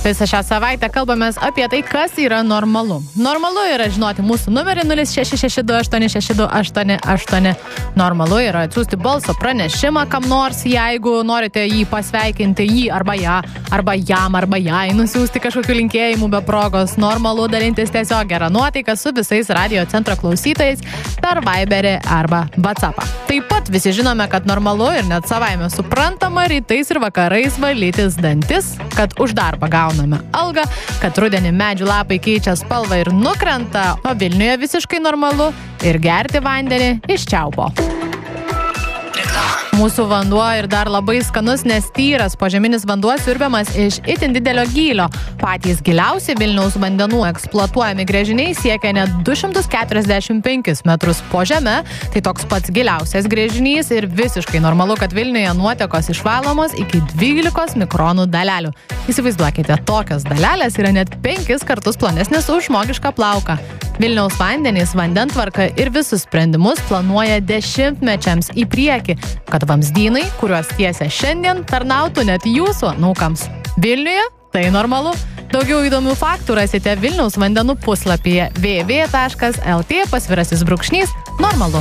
Visą šią savaitę kalbamės apie tai, kas yra normalu. Normalu yra žinoti mūsų numerį 0662862888. Normalu yra atsiųsti balso pranešimą kam nors, jeigu norite jį pasveikinti, jį arba ją, arba jam, arba jai, nusiųsti kažkokių linkėjimų be progos. Normalu dalintis tiesiog gerą nuotaiką su visais radio centro klausytojais per Viberį arba WhatsAppą. Taip pat visi žinome, kad normalu ir net savaime suprantama rytais ir vakarais valytis dantis, kad už darbą gauname algą, kad rudenį medžių lapai keičia spalvą ir nukrenta, o Vilniuje visiškai normalu ir gerti vandenį iš čiaupo. Mūsų vanduo ir dar labai skanus, nes tyras požeminis vanduo siurbiamas iš itin didelio gylio. Patys giliausi Vilniaus vandenų eksploatuojami gręžiniai siekia net 245 metrus po žeme. Tai toks pats giliausias gręžinys ir visiškai normalu, kad Vilniuje nuotekos išvalomos iki 12 mikronų dalelių. Įsivaizduokite, tokios dalelės yra net 5 kartus plonesnės už žmogišką plauką. Vilniaus vandenys, vandentvarka ir visus sprendimus planuoja dešimtmečiams į priekį, kad vamzdynai, kuriuos tiesia šiandien, tarnautų net jūsų anūkams. Vilniuje tai normalu. Daugiau įdomių faktų rasite Vilniaus vandenų puslapyje www.lt/normalu.